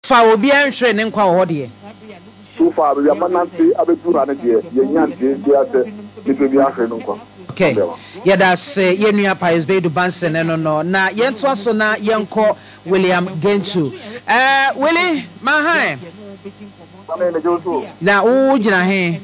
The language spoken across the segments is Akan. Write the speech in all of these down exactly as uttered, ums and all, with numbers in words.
fa obi anhwere ne nkwa wo de so far we are mananti abedura ne de ye nyante de ate nipa bi ahwe no nkwa okay yedas yenua Pius Bedu Bansen no no na yento aso na yenko William Gentu eh Willie mahan ame me jozo na wo gina he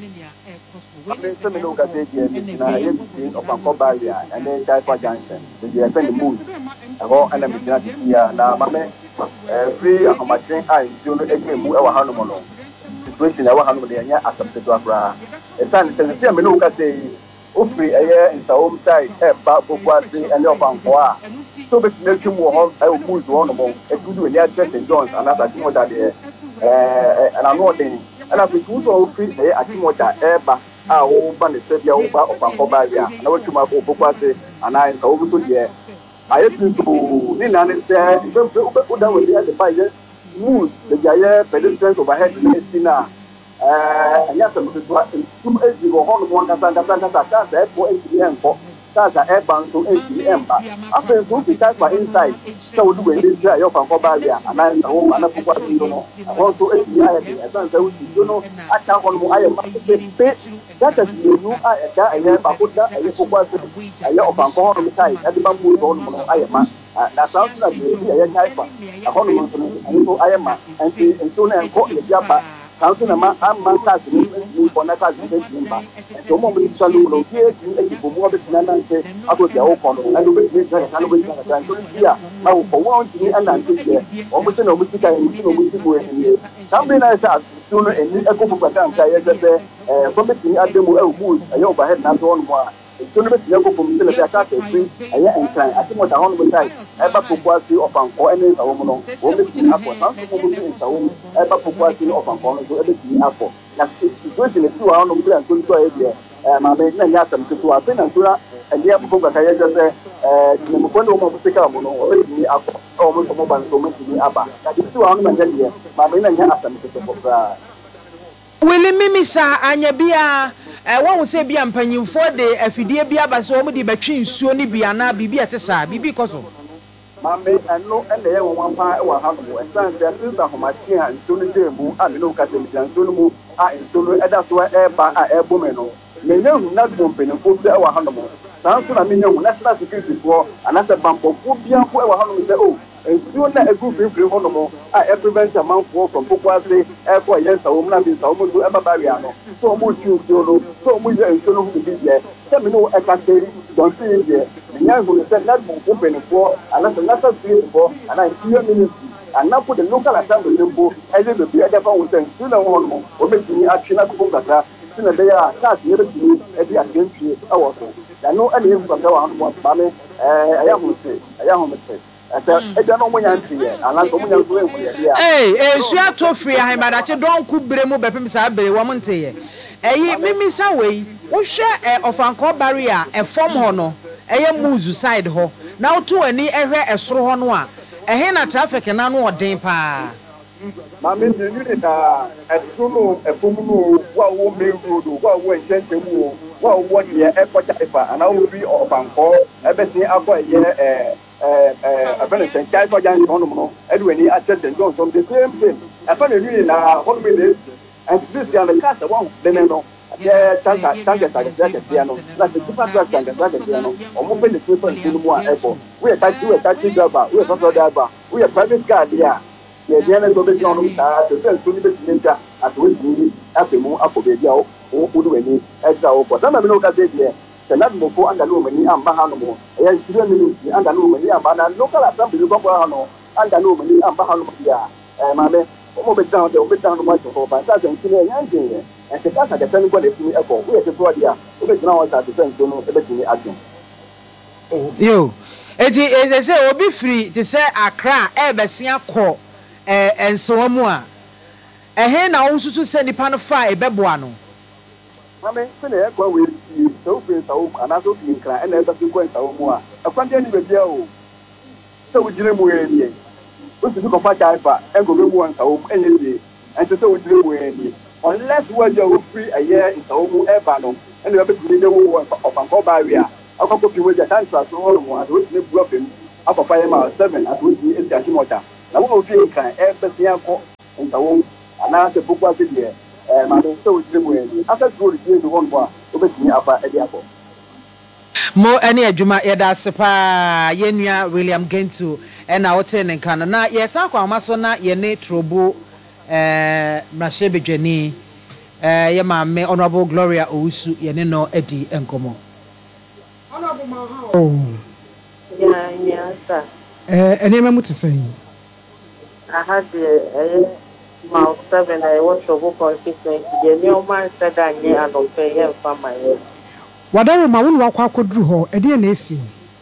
ame se me no ga de de na ye bi opanko barrier ene chai kwa junction de ye send mood aho ana me gina dia na mame eh free akomachen ai jo no eke mu e wa hanu no situation e wa hanu de nya accept to afra e san se se me no ga de ofri eye nsawom side e ba bokwase ene opanko a so be make him wo I will move on mo e do any Saint John's and other thing that eh and I know then and I think so ofri eye atimoda e ba a wo ba ne se bia wo ba opanko ba bia na wo tuma bo bokwase ana nsawom so de aye to ni na ne se o da we dey buy move the jaye pedestrians overhead in na eh anya se mo to tum ezi go hono mo kasa kasa kasa kasa e po ezi enko kasa e ban so ezi emba afen so fi kasa inside so wo do we dey try your fanko ba bia ana na wo ana ko kwa ndo no won so ezi aye dey e san se wo do no ata hono mo aye ma pe that is you are a guy aye ba ko da aye ko kwa so aye o fanko hono mi sai e ba mu do no aye ma na sa so na bi aye kai fa hono mo so aye ma enti ento na enko e bia ba Council ma amma ta su ni ko na ta su ni ba to mo mi salu lo ki e ki ko mo be na nan se ago ja o ko no na do be ni ka na lo be na ta to dia ma o ko won ti ana ti je o mo se no mo ti ka ni no mo ti bo ni ta be na sa su no eni e ko bu ba ta ye se se eh ko be ti ademu e o mu e yo ba he na to on mo a to no be ti ko bu mi se le ta ta free aye enkan ati mo ta hono mo tai e ba pokwa si ofanko ene sa wo mo no wo be ti apo sa so mo bi sa wo e ba pokwa si ofanko no so e be ti apo na situation e ti wa no plan to to e dia eh ma me na nya tam to wa pe na to na e dia ko ga ka ye je se eh ni mo ko no mo se ka mo no o be ti apo o mo mo ban so mo ti aba na ti wa no ma je dia ma me na nya atam to to bra Willie mimisa anya bia eh won se bia mpanyimfo de afidie bia ba so mo de betwe nsuo ni bia na bibia te sa bibi koso Mame eno ene ye won pa e wa ha no e san se sinsa ho ma ti ha nto ni de mu a me no ka se mi nto no mu a nto no e da so e ba a e bo me no me nya hu na do mpeni fo bi e wa ha no mo san so na me nya hu national security fo ana se bampo fo bia fo e wa ha no se o nto na e gu free free ho no mo a e prevent a man fo from pokwase e ko ye sa wo na bi sa wo mo so e ba ba wi ano so mo chi nto no so mo ye nto no hu bi je se me no e ka teri don see je nya hu se na do mpeni fo ana se national security fo ana here ministry and now put the local assembly limbo as if the beer ever was saying sooner or more or making action at Bogata sooner they are cast near to every against you also I know any of them one family I am say I am say I don't know when I'm here and I'm going to hey eh sua to free ahimada che don ku bere mu bepem sa bere wo monte ye eh mimi sa we wo hwe ofanko barrier e form ho no eh muzu side ho na wo to ani ehwe esoro ho no a eh na traffic na no odin pa ma me ni ni da esoro efomu no wa wo main road wa wo enchantemu wa wo ye e ko jaifa ana wo bi ofanko e be tin akọ ye eh eh eh abene sen kai ko jan no no edweni access and don't some the same thing afane ni na one minute and this guy the cast one the no yeah tanga tanga tanga tanga piano na the super tanga tanga piano o mo be the people in mo airport we are taxi we are taxi driver we are bus driver we are private car there yeah there na go be no ta to tell to ni be ninja at we ni afi mu akobe dia o o do weni extra o but na me no ka dey there Senat moko anda no mani amba hano mo e sire ministry anda no mani amba na local assembly go go hano anda no mani amba hano ya eh mame o mo be down there o be down no ma so ba sa se ntine yan je e se ka sa de tani go de fini e go we se so dia o be gina wa sa de sen no e be tini adun yo eti e se obi free te se Accra e be sia kọ eh enso mu a ehe na wo susu se nipa no fa e beboa no Mame se ne kwa we so fe so ana so fi nkra e na e ba fi kwa so mu a e kwa de ni be bia o so wo jire mu e ni o si ko fa jaifa e go be mu an so e ni ni e so so wo jire mu e ni unless we go free a year in so mu e ba no e na be jire de wo of an ko ba wi a akoko fi we ja transfer so ho mu a do ni bu afem akoko fa ma seven at we e ti a timota na wo fi nkra e be sia ko nka wo anaasɛ bokwa sɛ deɛ ɛɛ maame sɛ wogyina mu yɛ afɛ turo de die no hɔ no a wobɛtumi afa ɛde akɔ mo ɛne adwuma yɛda ase paa yɛnua William Gentu ɛna wote ne nka no na yɛsa akɔ ama so na yɛne Trobo ɛɛ mmarahyɛ bedwani ɛɛ yɛ maame Honorable Gloria Owusu yɛne no adi nkɔmmɔ. Oh. Yeah, yeah, sir. Eh, any member to say? I had the mouth seven. I was trouble constituency. The new man said I knew I don't pay him for my head. Whatever my own walk could do her, a dear Nancy.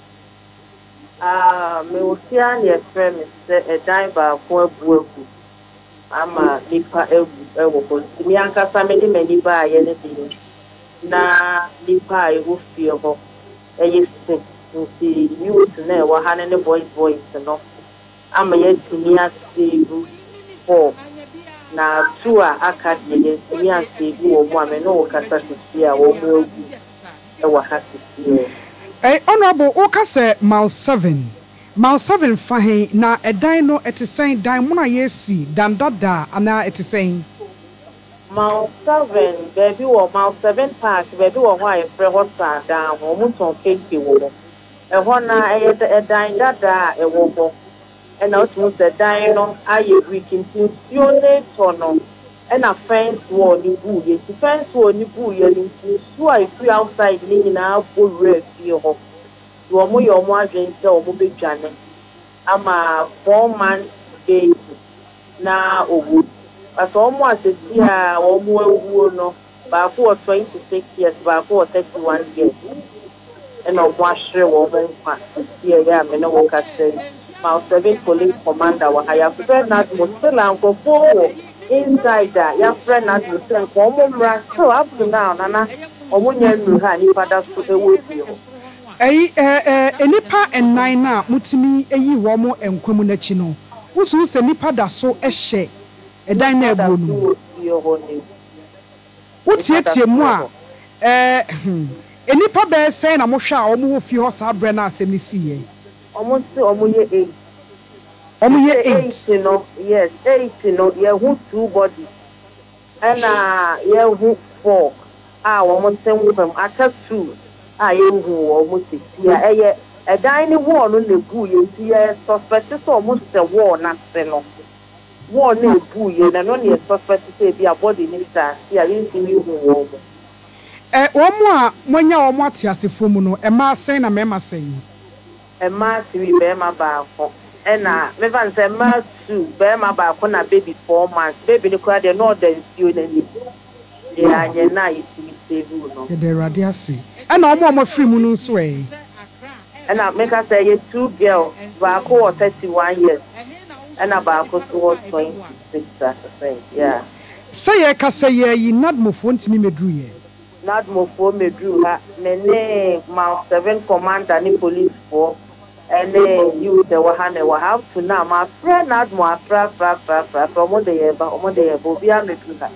Ah, me will see your friend a dime by four book. I'm a nipa ewu. Me anka family many buy anything. Na nipa I will feel her. A yes, see you to know what had any boys voice enough. I'm a yet to me as see four. Now two are academy, me and see you or woman no capacity or will be a happy. A honorable Oka say Mount seven. Mount seven fahe na a dino at the same diamond yesi dan dada ana at the same. Mount seven, baby or Mount seven park, baby or why a friend was down or Mouton cake woman. A one a dine dada a woman. And out with the dino, I agree into your tono. And a fence wall in boo, yes, the fence wall in boo, you so I free outside living out full red your you are more your margin, so mobile janet. I'm a four man gate now, oh, as almost a year or more, no, by four twenty six years, by four thirty one years. And a wash woman, yeah, yeah, I know what I say. Mount seven police commander, I have friend that was still uncle four inside that. Your friend that was still common, so up to now, Nana, or when you had any father to the wood. Eh, eh, eh, nipa and nine na mutimi a ye womo and communachino. Who's who's a nipa da so a she a diner bonu. What's yet your moi? Eh, a nipa bear saying a mosha or move your house, Brenna, send me see. Almost almost eight. Almost eight, you know, yes, eight, you know, yeah, who two bodies. And uh, yeah, who four. Ah, almost ten with them. I took two. I am who almost six. Yeah, a dining wall on the boo, you see, a suspect is almost a war, not no. War no boo, and only a suspect to say be a body minister. Yeah, you see you who. Eh, one more when you are what you are saying, a mass saying a member saying. A mass we bear my bar for. And uh, me van say mass two bear my bar for a baby four months. Baby, the crowd, they're not the student. Yeah, you're nice to be saved. The radiasi. And no more free moon sway. And I make us say two girls, Barco or thirty one years. And about towards twenty six, yeah. Say a cassa ye not move one to me medruye. Not more for me drew her. Mene Mount seven commander ni police for. And then you the Wahane will have to now. My friend not more fra fra fra fra from one day about one day above beyond the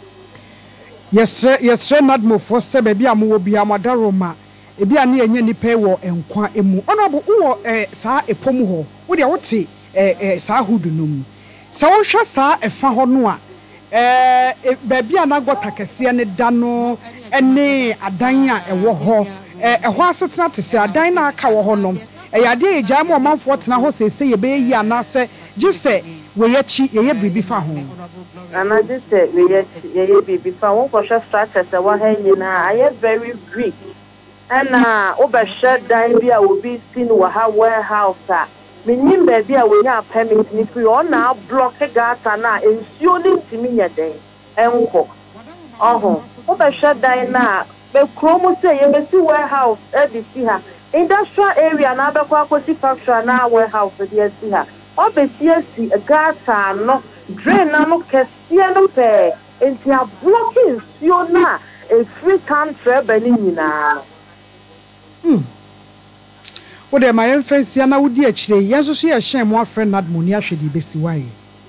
Yes, sir, yes, sir, not more for baby. I'm will be a madaroma. A be a near any pay war and qua emu. Honorable or a sa a pomo. What you would say a sahudunum. So shall sa a fahonua. Eh, baby, I not got a cassian dano, and nay, a dina, a war, a horse not to say a dina cow honum. A idea, jam or mouth what now say a baby, and I say, just say, we yet cheat a baby for home. And I just said, we yet baby before one for just start as a one hanging. I am very rich. And uh, over shut down, I will be seen with her warehouse. Meaning, baby, I will not permit if we all now block a gas and now ensuring to me a day. And cook. Oh, over shut down now. But Chromo say, you may see warehouse, every see her. Industrial area, and other quality factory, now warehouse, the see her. Or be see a gas and no drain, no Cassiano pay. And they are blocking Siona a free country, Benina. Hmm. What am I fancy? And I would dear today. Yes, she a shame one friend not Monia should be best way.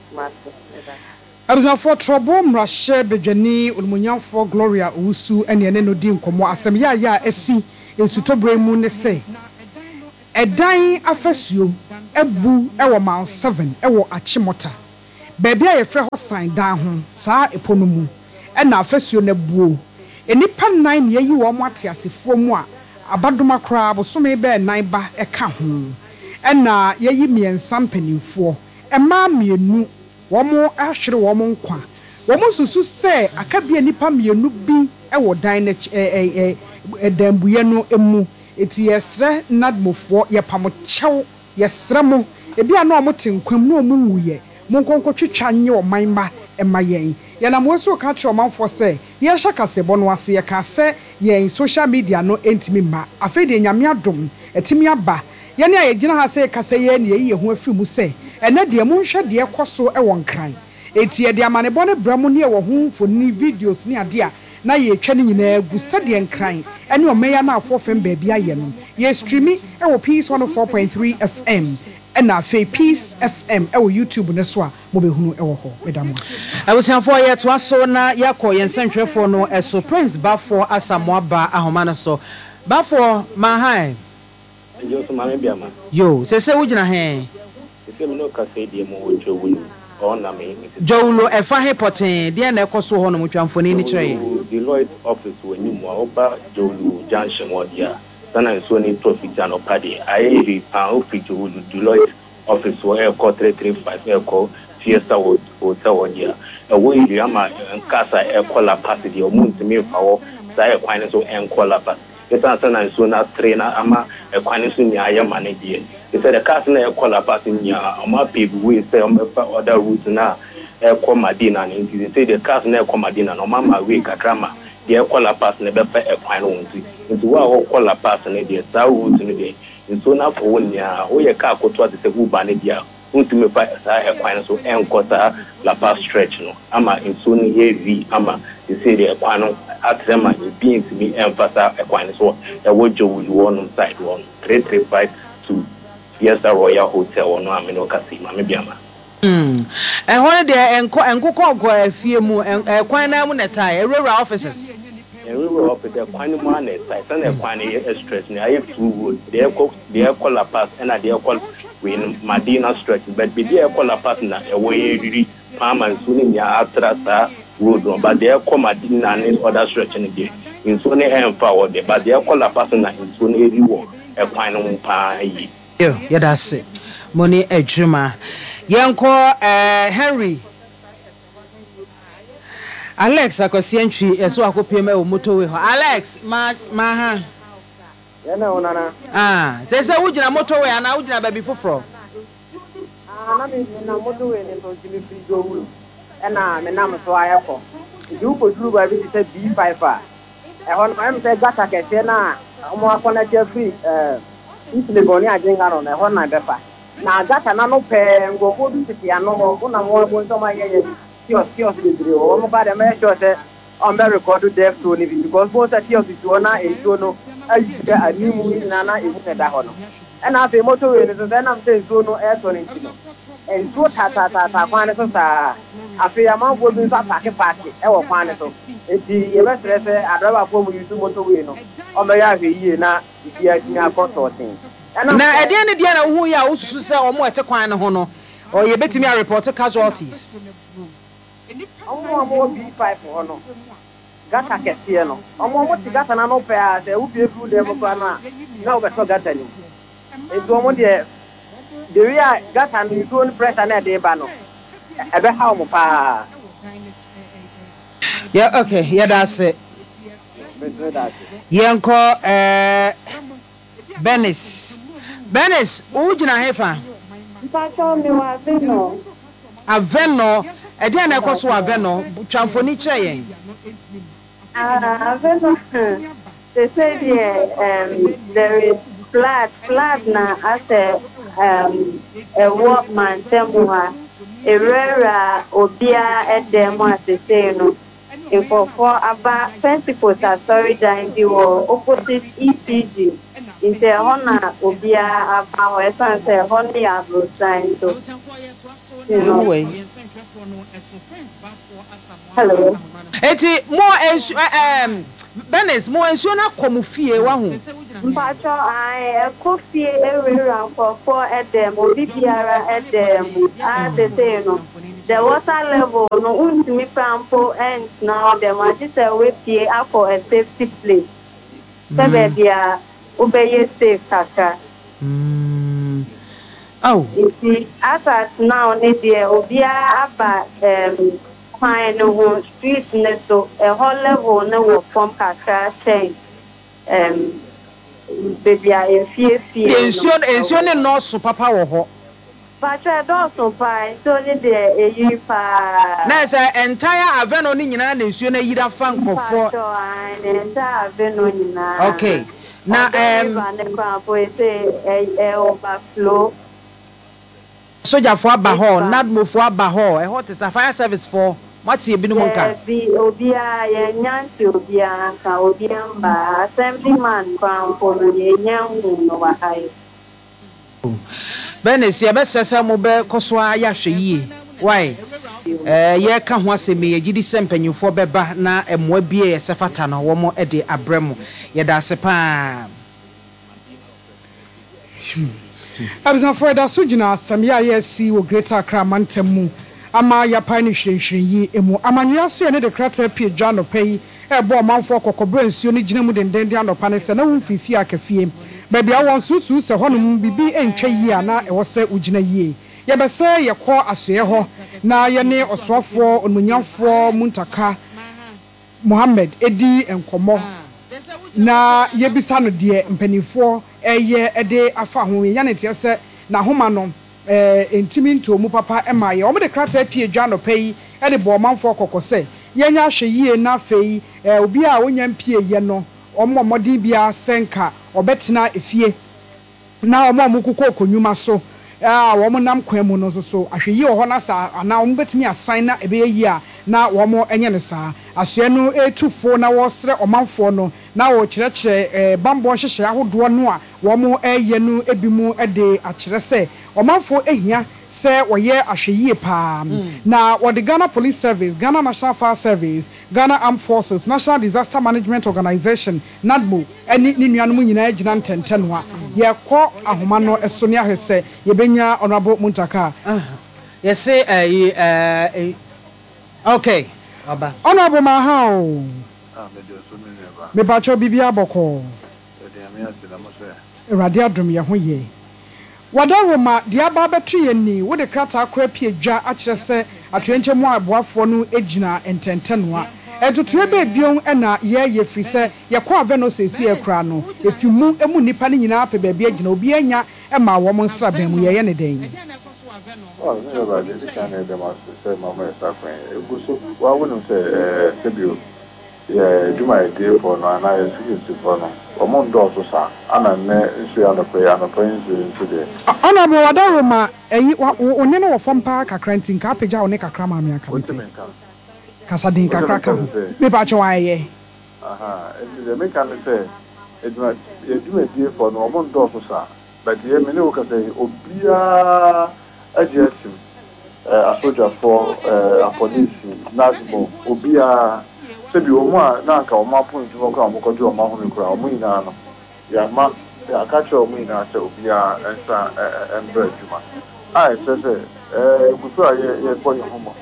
I was not for trouble, Russia, Bejani, Ulmunian for Gloria Usu, and Yaneno Dim Como Assam ya ya a sea in Sutobre Moon say. A dying affess you, a boo, our mount seven, our achimota. baby a yɛfrɛ ho sign down ho saa epo no mu ɛna afasuo na buo enipa nine na yi wɔ mo ate asefoɔ mu a abadoma koraa bosome bɛɛ nine ba ɛka ho ɛna yɛyi miɛnsa mpanimfoɔ ɛmaa mienu wɔn ahwere wɔn nkwa wɔn susu sɛ aka bi nipa mienu bi ɛwɔ dan na ɛ ɛ ɛ dambuye no emu eti yɛsrɛ nadmofoɔ yɛpam kyɛw yɛsrɛ mo ebi a na ɔmo te nkwam na ɔmo nwuyɛ mo nkonko twitwa nye ɔman ma ɛma yɛn yɛnam wɔ so ka kyerɛ ɔmanfoɔ sɛ yɛhyɛ kasebɔ no ase yɛka sɛ yɛn social media no entimi ma afei de nyame adom etimi aba yɛne a yɛgyina ha sɛ kasa yɛ ne yɛyi ho afi mu sɛ ɛnɛ deɛ mo nhwɛ deɛ kɔ so ɛwɔ nkran eti yɛde amanebɔ ne bra mu ne ɛwɔ ho mfoni videos ne ade a na yɛtwa ne nyinaa gu sɛdeɛ nkran ɛne ɔmɛya na afɔ fam baabi ayɛ no yɛ streami ɛwɔ Peace one oh four point three F M ɛna afei Peace F M ɛwɔ YouTube ne so a mobɛhunu ɛwɔ hɔ medamo abusianfoɔ yɛ to aso na yakɔ yɛn sɛntwɛfoɔ no ɛso Prince Bafo Asamoaba ahoma no so Bafo mahai yo so mame biama yo se se wugina he se me no ka se die mo wojo ona me jowlo efa he poten de na ekoso ho no mutwamfoni ni kire Deloitte office wani mu oba jowlo junction odia sana nso ni traffic jam opade ayi ri pa office jowlo Deloitte office wo e ko three three five e ko Fiesta hotel odia e wo iri ama nkasa e ko la pass de o mu ntimi fa wo sa e kwan so en ko la pass esa sana nso na trainer ama e kwan so ni aye manage they said the cars na e call pass in ya ama people we say on other routes na e call Madina and they say the cars na e call Madina no mama we kakrama they call pass na be fa e kwan no nti nti wa o call pass na dey sa route no dey nso na for one ya o ye car koto at the Uber na dia unti me fa sa e kwan so en kota La Paz stretch no ama nso ni heavy ama they say the kwan no atrema e beans me emphasize e kwan so e wo jo we one side one three three five two Yes, the Royal Hotel no amino kasi mame biama. Mm. E hone de enko enko konko afie mu e kwan na mu netai e rural offices. E rural office kwan mu na netai san e kwan e stress ni aye two road. De e de e call La Paz na de e call we Madina stretch but be de e call La Paz na e wo ye riri palm and so ni ya atrasa road no but de e call Madina na other stretch ni de. In so ni e forward de but de e call La Paz na in so ni eri wo e kwan no pa yi. Yo, yeah, that's it. Money a dreamer. Yanko uh, Henry Alex, I could see entry, so I could pay my motorway. Alex, ma, ma, ha. Yeah, no, no, ah, say, say, would you a motorway and I would never be for from? Ah, I'm in a motorway and so Jimmy Frigo. And I'm a number so I call. You could do by visitor B five. I want to say that I can say now. I'm more connected free. Uh, Isi boni ajenga no na ho na befa na gata na no pe ngo ko du titi ano ho na mo bo nso ma yeye tios tios de o mo ba de me sure say on be record death to ni because both that tios to na e to no ayi de animu na na e mu da ho no e na fe moto we ni so na am say so no e to ni no e so ta ta ta ta kwan so sa afi ya ma bo bi so park park e wo kwan so e di e be stress adreba ko mu use moto we no o me ya hwe yie na bia nya consulting na ede ne dia na hu ya ususu se o mo ete kwan ne ho no o ye betimi a report casualties omo omo B five ho no gata kese no omo omo ti gata na no pe a se u bi fu dem kwa na na o be so gata ni e do omo de de wi a gata ni do ni pressure na de ba no e be ha omo pa yeah okay yeah that's it yanko eh Benis Benis ujina hefa mpacho mi wa Aveno Aveno e dia na ekoso Aveno twamfoni kire yen ah Aveno they say there um there is flood flood na as a um a workman temua a rare obia edemo asese no for about principles are sorry that the opposite E C G in the honor obia about a son say honey able sign so no way hello eti mo um Benis mo ensuo na komufie wa hu mpacho ai ekofie ewera for for edem obi biara edem a tete no the water level no untimi pampo and now the magister we pay for a safety place. So baby a obey safe kaka. Mm. Oh. You see, as at now, Nidia Obia about um fine no street neto a whole level no from kaka change um baby in fear fear. Ensure ensure no so papa wo ho. But I don't so fine, so Nidia a year pa. Na say entire aveno ni nyina na ensure na yira fa nkofo. Entire aveno nyina. Okay. Na um overflow. Soja for aba ho, nadmo for aba ho, e hot is a fire service for what ye binu nka. Bi obia ye nyanti obia ka obia mba assemblyman kwa mpono ye nyanwu no wa hai. Benes ye best say mo be koso aya hwe yie. Why? Eh ye ka ho asemi ye gidi sempanyufo beba na emoa bie ye sefata no wo mo e de abremu. Ye da se pa. Abizan for da so gina samia ye si wo Greater Accra mantamu ama ya pa ni hwenhwen yi emu amanua so ye ne de krata pie dwa no pay e bo manfo kokobra nsuo ni gina mu denden de anopa ne se na wo fifi akafie ba bia won so tu se honum bibi entwa yi ana e wo se ugina yi ye be se ye kɔ asoe ho na ye ne osofo onmunyafo Muntaka Mohammed edi enkomo na ye bisa no de mpanifo eye ede afa ho ya ne tie se na homa no eh entimi nto mu papa e ma ye o me de krata pie dwa no pay e de bo manfo kokose ye nya hwe yie na fei eh obi a onya mpie ye no omo modin bia senka obetena efie na omo amukuko okonyuma so ah wo mo nam kwan mu no so so ahwe yi ho na sa ana wo betimi asan na ebe yi a na wo mo enye ne sa ahwe no etufo na wo sre omanfo no na wo kyerɛkyerɛ eh bambo hyehyɛ ahodo no a wo mo eye no ebimu ede akyerɛ se omanfo ehia se woye ahwe yi pa na wo the Ghana Police Service, Ghana National Fire Service, Ghana Armed Forces, National Disaster Management Organization, NADMO eni ni nuanom nyina agina ntenten wa ye kɔ ahoma no eso ne ahwese ye benya Honorable Muntaka ye say eh eh okay baba Honorable Mahao ah me de so me neba me ba cho bibia boko e de ame ase na mo se Erade adom ye ho ye wadaroma dia ba betu ye ni wo de krata akra pie dwa a kire se atwenche mu aboafo no egina ententenwa etutue be bion na ye ye fi se ye kwa veno sesi ekra no efimu emu nipa ni nyina pe ba bia gina obi anya e ma wo mo nsra ban mu ye ye ne den oh no ba de kan e de ma se ma mo esa kwen eguso wa wonu se eh sebio ye juma ide for no ana ye su for no omo ndo so sa ana ne nsu ya no pe ya no pe nsu nsu de ana bo wadaroma eyi onne no wo fompa kakra ntin ka apagya one kakra ma me aka kasa din kakra ka me ba cho aye aha e de me kan se e juma ye juma ide for no omo ndo so sa but ye me ne wo ka se obia ajesim eh asoja for eh apolisi nazmo obia sebi o mu a na nka o ma point mo ka mo ko do o ma ho mi kura o mu ina no ya ma ya ka che o mu ina se obi a ensa embra juma ai se se eh gusu a ye ye ko ye ho mo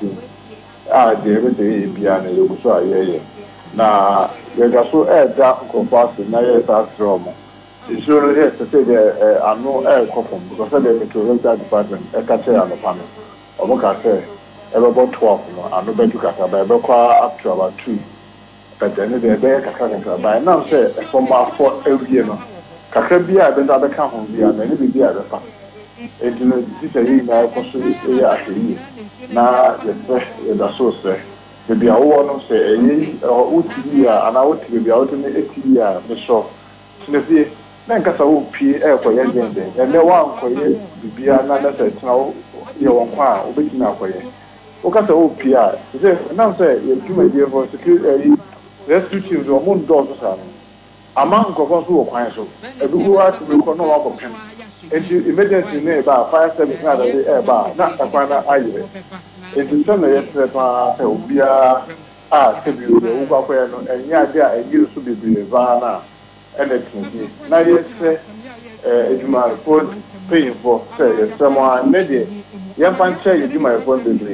a de be de bia na ye gusu a ye ye na ye ga so e da ko pass na ye sa stro mo isu ro he se se de anu e ko pom because the meteorological department e ka che ya no pa no o mo ka se about twelve no anu be ju ka sa ba be kwa up to about two. But then the day kakra by now say from for every year no kakra bia be da be ka ho bia na ni bia be fa e di no di say na ko so e ya ahyi na ye se da so se be bia wo no say e o ti bia ana o ti bia o ti ne eti bia me so ne fie na nka sa wo pie e ko ye dende e ne wa nko ye bia na na say tna wo ye won kwa o be ti na ko ye o ka sa wo pie a say na say ye tuma die for security rescue team do mo ndo so sa ama nkofo so wo kwan so edugu wa ti ko no wa ko pen enti emergency ne ba fire service na dey e ba na akwan na ayire enti so na yetre pa se obia a se bi o wo kwa kwa no enya ade a enyi so bebire ba na ene tinti na yetre eh ejuma report pay for say yetre mo na de ye fan che ejuma report bebire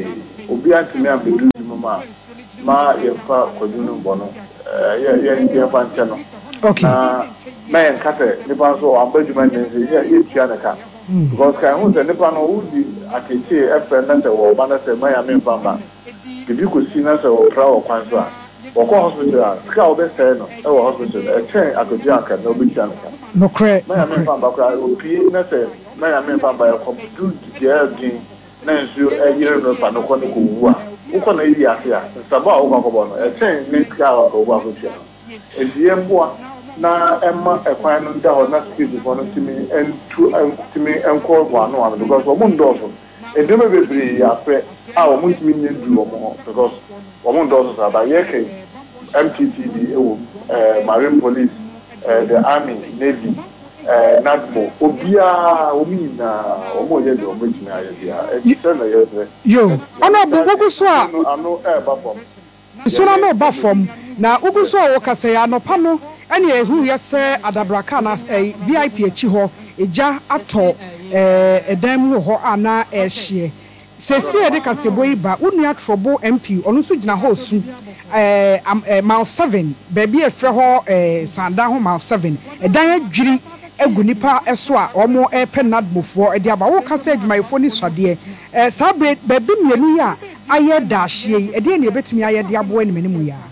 obi antimi ambedu mama ma yɛmfa kwadunu mbɔ no yɛ yɛ yɛmfa nkyɛ no okay na na yɛnkatɛ nipa nso amba adwuma ne nse yɛ yɛtua ne ka because kan ho sɛ nipa no wodi akekye ɛfɛ na sɛ wɔ ɔba na sɛ ma yɛ memfa mba bibi kɔsi na sɛ wɔkra wɔ kwan so a wɔkɔ hospital a sika a wɔbɛsɛe no ɛwɔ hospital ɛkyɛn akɔgye anka na wobɛtua ne ka nokorɛ ma yɛ memfa mba koraa opie na sɛ ma yɛ memfa mba yɛkɔ du deɛ din na nsuo ɛyere no fa no kɔ ne kɔwu a wokɔ na yi ase a nsaba a wokɔ akɔbɔ no ɛkyɛn ne sika a wɔkɔ wɔ akɔtua no enti yɛmboa na ɛma ɛkwan no da hɔ na securityfoɔ no tumi ɛntu tumi ɛnkɔ wɔ ano ano because wɔn ndɔɔso ndɛma bebree apɛ a wɔn ntumi nye du wɔn ho because wɔn ndɔɔso saa ba yɛkɛ M T T D ɛwɔ ɛɛ marine police ɛɛ the army navy ɛɛ nadmo obiara wɔn nyinaa wɔn yɛ de wɔn etumi ayɛ bia ɛkyɛ na yɛ fɛ. yo ɔno abo wogu so a ano ɛɛba fam. nsona no ba fam na wogu so a wɔkasa yɛ anɔpa no ɛne ehu yɛ sɛ adabraka na V I P akyi hɔ egya atɔ ɛɛ ɛdan mu hɔ a na ɛhyɛ sɛsi yɛ de kasɛbɔ yi ba wonua trɔbo M P ɔno nso gyina hɔ osu ɛɛ ɛɛ mile seven baabi efrɛ hɔ ɛɛ sandan ho mile seven ɛdan adwiri egu nipa ɛso a wɔn ɛpɛ nadmofoɔ ɛde aba wɔkasa adwumayɛfoɔ ne sɔdeɛ ɛɛ saa baabi mmienu yi a ayɛ daahyeɛ yi ɛdeɛ na ebetumi ayɛ de aboa ɛnum ɛnum yi a.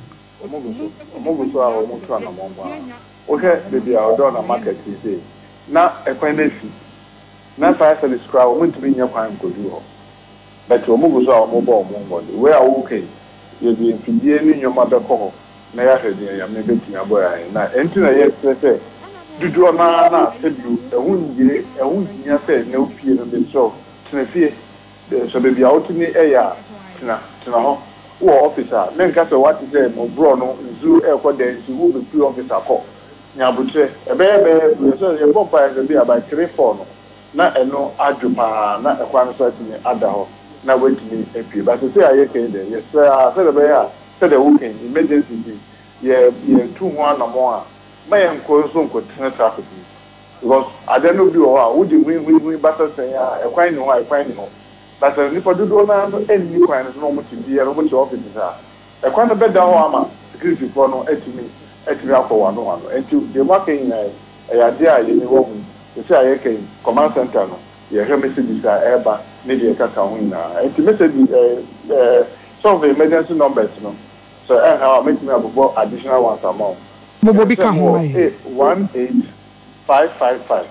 ọmọ gbèsò a ọmọ tó ànàmọ́ mọ́ a wọ́kẹ́ bèbí a ọ̀dọ́ ọ̀nà market yìí sè na ẹ̀kwan náà fi na fire service kura ọmọ ntumi nyẹ kwan nkòdu họ bẹ̀tẹ̀ ọmọ gbèsò a ọmọ bọ̀ ọmọ mbọ̀dé wẹ́ẹ́ a wọ́kẹ́ yẹ di mfidie ní nyọma bẹ́kọ̀ họ na yà hwẹ́ di yẹn yàmẹ́ bẹ́ tìmí abọ́ yà yẹn na ẹ̀ntì na yẹ sẹ́ sẹ́ dudu ọ̀nà náà sẹ́bi ẹ̀hún nyere ẹ̀hún nyina sẹ́ na opie no bẹ̀ sọ tena fie sọ bèbí a wọ́tumi ẹ̀yà tena tena họ wọ officer men ka sɛ wate sɛ mo bro no nzu ɛkɔ dɛ nzu wo be free officer kɔ nyabutre ɛbɛyɛ bɛyɛ so yɛ bɔ pa yɛ bi about three four no na ɛno adwo paa na ɛkwa no so atimi ada hɔ na watimi apie ba sɛ sɛ ayɛ kɛn dɛ yɛ sɛ a sɛ dɛ bɛyɛ a sɛ dɛ wo kɛn emergency bi yɛ yɛ tu ho anamɔ a ma yɛ nkɔ so nkɔ tena traffic because ade no bi wɔ hɔ a wodi hui hui hui ba sɛ sɛ a ɛkwan ni hɔ a ɛkwan ni hɔ but nipa dodo na no ɛnni kwan no so na ɔmo ti bi ɛno ɔmo ti ɔfisi saa ɛkwan no bɛda hɔ ama security foɔ no ɛtumi ɛtumi akɔ wɔn ano ano ɛnti deɛ mo aka nyinaa ɛyɛ adeɛ a yɛni wɔ ho sisi a yɛka yi command center no yɛhwɛ messages a ɛɛba ne deɛ ɛkaka ho nyinaa ɛnti message ɛɛ ɛɛ some of the emergency numbers no so ɛnha a mɛtumi abobɔ additional ones ama wo. mo bɔ bi ka ho ayɛ. one eight five five five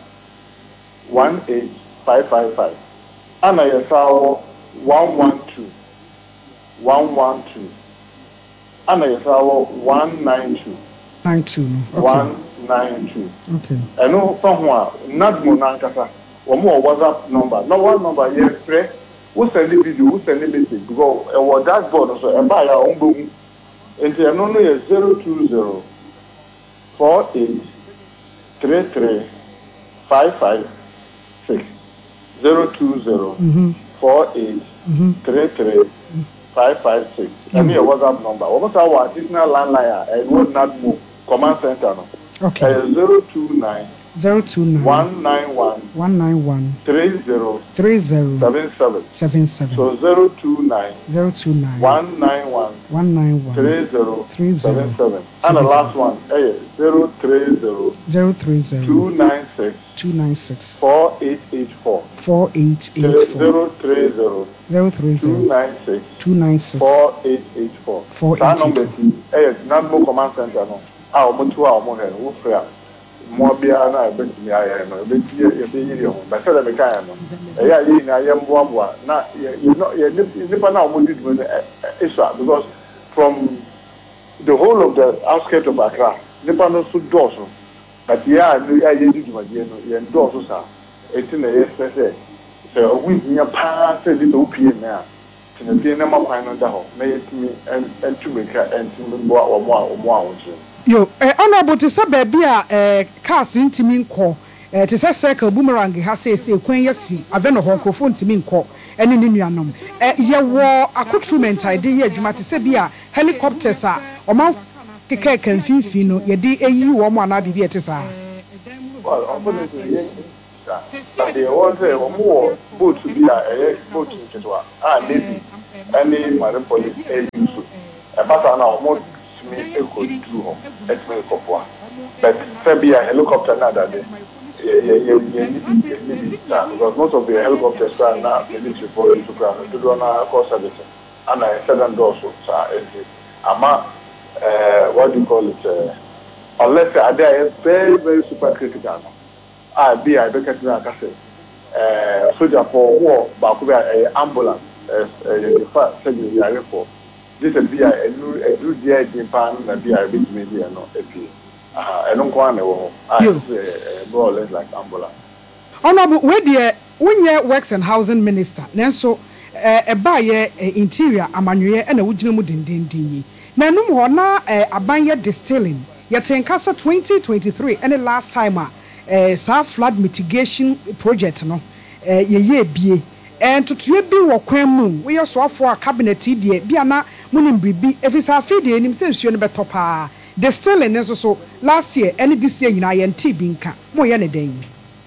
one eight five five five. Ana yesawo one one two one one two ana yesawo one nine two nine two okay one nine two okay eno fa ho a nadmo na nkasa wo mo WhatsApp number no one number ye frɛ wo send video wo send message go e wo dashboard so e ba ya o mbo enti eno no ye zero two zero four eight three three five five six zero two zero four eight three three five five six. I mean a WhatsApp number. What was our additional landline? I would not move. Command center. No. Okay. Uh, zero two nine. Zero two nine. One nine one. One nine one. Three zero. Three zero. Seven seven. Seven seven. So zero two nine. Zero two nine. One nine one. One nine one. Three zero. Three zero. Seven seven. And the last one. Hey, zero three zero. Zero three zero. Two nine six. Two nine six. Four eight eight four. Four eight eight four. Zero three zero. Zero three zero. Two nine six. Two nine six. Four eight eight four. Four eight That eight number two. Hey, Nadmo Command Center no. Ah, omo two ah omo he. Wo fra. Mo bia na e betimi aye no. E beti e be yiri ho. Ba se le me kan no. E ya yi na ye mboa mboa. Na you know ye nipa na omo didi no isha because from the whole of the outskirts of Accra, nipa no so doso. But yeah, ya ye didi ma die no. Ye doso sa. Eti na ye se se se owu nya pa se di to pie na. Tinapie na makwan no da ho. Na yetimi entumeka entimi mboa omo a omo a wonche. Yo, eh, honorable to say baby a eh, cars ntimi nkɔ eh, te sɛ circle boomerang ha sɛ sɛ kwan yɛsi aveno hɔ nkɔfo ntimi nkɔ ɛne ne nuanom eh, yɛwɔ accoutrement a yɛde yɛ adwuma te sɛ bi a helicopters a ɔma keka ka mfimfini no yɛde ɛyi wɔ mo anaa biribi ɛte saa. Well, unfortunately, yes. But they want to say, one more boat to be a boat in Ketua. Ah, maybe. any marine police use a matter now more to me a good do at me for but Fabia helicopter now that day. Yeah, yeah, yeah, yeah, because most of the helicopters are now military for you to ground to do on our course service and I said and also ama uh what do you call it uh, unless they are very very super critical I be I be catching a cafe uh soldier for war back where ambulance uh the first surgery you are for this will be a new a new day in pan and be a bit media no if I don't want to I more or less like ambulance. Honorable, where the when you works and housing minister, Nanso a buyer interior amanuye and a wujinamu din din din. Nanum hona a banya distilling. Yet in Casa twenty twenty-three and the last time a South flood mitigation project no ye ye be and to be wakwemu we are so for a cabinet dear biana munim bribi if it's a feed in himself you never top. The still in so last year any this year in I N T binka mo ya ne den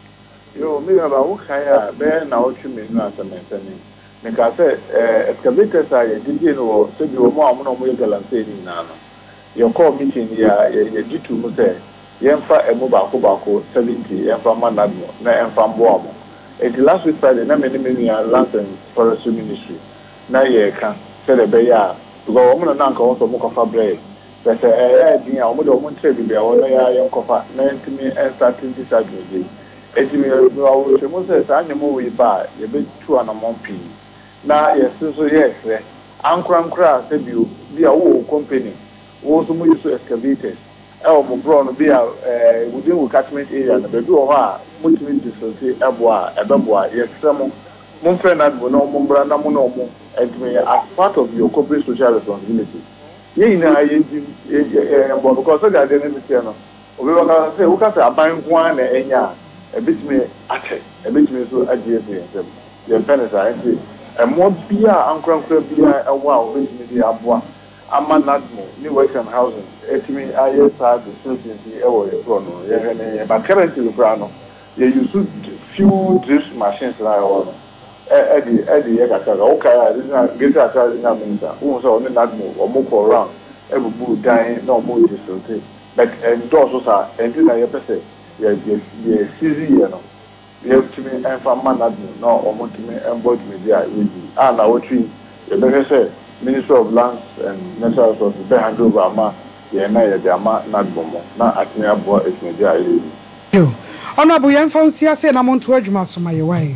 yo me ba wo kaya be na o twi me na asamentani me ka say eh excavators are didi no so bi wo mo amono mo yegalante ni na no your call meeting ya ya ditu mo say yemfa emo ba ko ba ko seventy yemfa manadmo na yemfa mbo amo it last week Friday na me ni me ya land and forestry ministry na ye ka say the be ya because wo mo na nka wo so mo ko fa bread but eh din ya omo do omo ntre bi ya wona ya yen kofa na ntimi starting this agreement etimi wo se mo se sa nyemo we ba ye be tu anamon pi na yes so yes ankra ankra se bi bi a wo company wo so mo use excavators e o mo bro no bi a eh within we catchment area na be bi wo ha mo timi disote ebo a ebebo a yes mo mo friend na bo no mo bra na mo no mo etimi as part of your corporate social responsibility. Ye na ye eh but because so that dey no obi waka say wo ka say aban kwa na enya e bitime ate e bitime so agye e ensem ye penisa enti e mo bia ankrankra bia e wa o bitime di aboa ama nadmo ni works and housing etimi aye sa the solution e wo ye pro no ye ne but currently pro no ye use few drift machines la o Eddie, Eddie, Yakaka, okay, this is not get out of the minister. Who was on the Nadmo or Moko around, every boo dying, no more distance. But endorse us, and then I say, yes, easy, you know. You have to me and from Manadmo, no, or Montime and Boat Media, and I would treat the better say, Minister of Lands and Natural Resources, behind Rama, the Anaya Dama, Nadbomo, not at me about it media. You. Honorable Yan Fonsia said, I'm on to Edgemas to my way.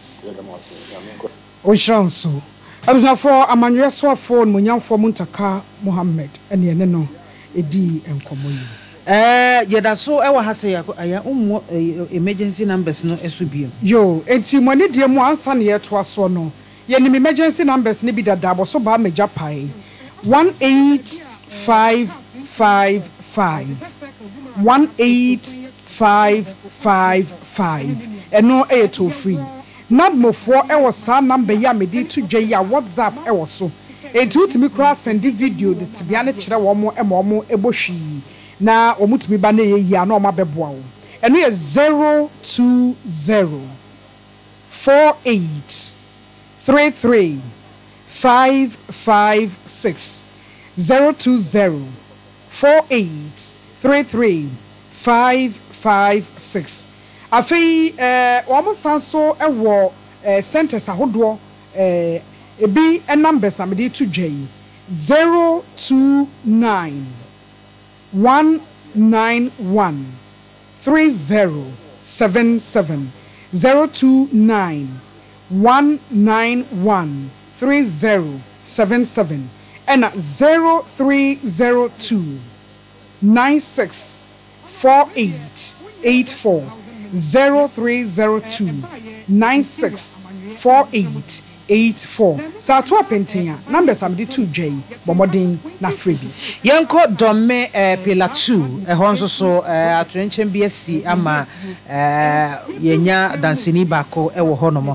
Oshanso abusna for amanwe so for munyamfo Muntaka Mohammed ene ene no edi enkomo yi eh yeda so e wa hase ya aya ummo emergency numbers no esubiem yo enti mone de mu ansa ne yeto aso no ye ni emergency numbers ne bi dadabo so ba meja pai one eight five five five one eight five five five eno e to free Nadmo for e was sa number ya me di to J ya WhatsApp e was so. E tu to me cross send the video de to bia na kire wo mo e mo mo ebohwi na wo mutumi ba na ye ya na o ma beboa wo. E no ye zero two zero four eight three three five five six zero two zero four eight three three five five six. Afei eh wo sanso ewo eh centers ahodo eh ebi e numbers amede to J zero two nine one nine one three zero seven seven zero two nine one nine one three zero seven seven and zero three zero two nine six four eight eight four zero three zero two nine six four eight eight four. Sa to pentenya numbers am di two J bomodin na freebie. Yenko domme eh pillar two eh honso so eh atrenchen B S C ama eh yenya dansini bako e wo honomo.